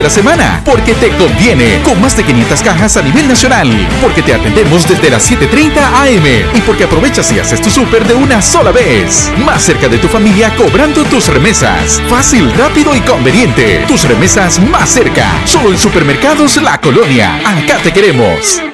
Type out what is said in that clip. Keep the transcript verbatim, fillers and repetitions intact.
la semana, porque te conviene, con más de quinientas cajas a nivel nacional, porque te atendemos desde las siete treinta a eme y porque aprovechas y haces tu súper de una sola vez. Más cerca de tu familia cobrando tus remesas. Fácil, rápido y conveniente. Tus remesas más cerca. Solo en Supermercados La Colonia. Acá te queremos.